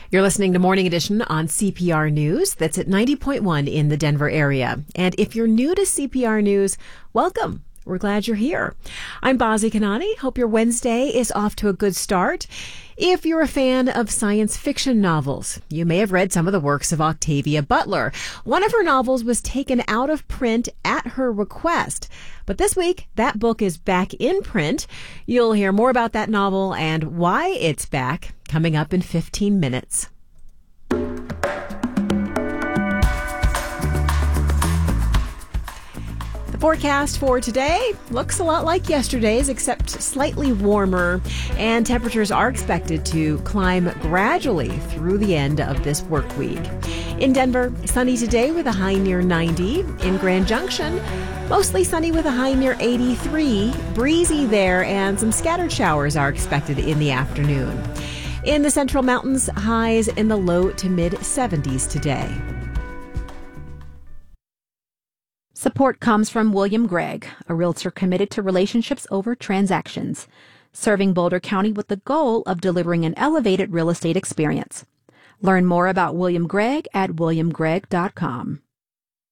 You're listening to Morning Edition on CPR News. That's at 90.1 in the Denver area. And if you're new to CPR News, welcome. We're glad you're here. I'm Bazi Kanani. Hope your Wednesday is off to a good start. If you're a fan of science fiction novels, you may have read some of the works of Octavia Butler. One of her novels was taken out of print at her request. But this week, that book is back in print. You'll hear more about that novel and why it's back coming up in 15 minutes. Forecast for today looks a lot like yesterday's, except slightly warmer, and temperatures are expected to climb gradually through the end of this work week. In Denver, sunny today with a high near 90. In Grand Junction, mostly sunny with a high near 83. Breezy there, and some scattered showers are expected in the afternoon. In the Central Mountains, highs in the low to mid 70s today. Support comes from William Gregg, a realtor committed to relationships over transactions, serving Boulder County with the goal of delivering an elevated real estate experience. Learn more about William Gregg at williamgregg.com.